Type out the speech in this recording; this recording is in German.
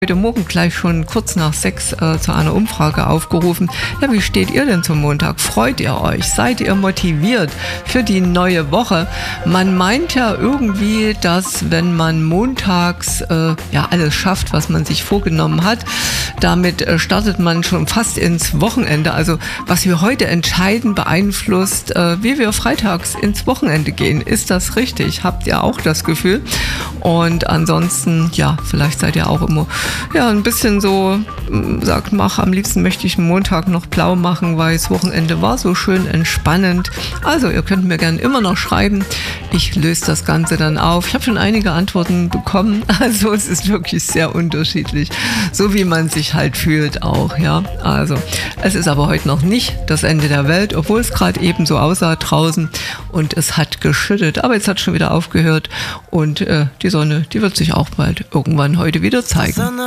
Heute Morgen gleich schon kurz nach 6 zu einer Umfrage aufgerufen. Ja, wie steht ihr denn zum Montag? Freut ihr euch? Seid ihr motiviert für die neue Woche? Man meint ja irgendwie, dass wenn man montags alles schafft, was man sich vorgenommen hat, damit startet man schon fast ins Wochenende. Also was wir heute entscheiden, beeinflusst, wie wir freitags ins Wochenende gehen. Ist das richtig? Habt ihr auch das Gefühl? Und ansonsten, ja, vielleicht seid ihr auch immer ein bisschen so, sagt, am liebsten möchte ich Montag noch blau machen, weil das Wochenende war so schön entspannend. Also ihr könnt mir gerne immer noch schreiben. Ich löse das Ganze dann auf. Ich habe schon einige Antworten bekommen. Also es ist wirklich sehr unterschiedlich, so wie man sich halt fühlt auch. Ja, also es ist aber heute noch nicht das Ende der Welt, obwohl es gerade eben so aussah draußen und es hat geschüttet. Aber jetzt hat es schon wieder aufgehört und die Sonne, die wird sich auch bald irgendwann heute wieder zeigen.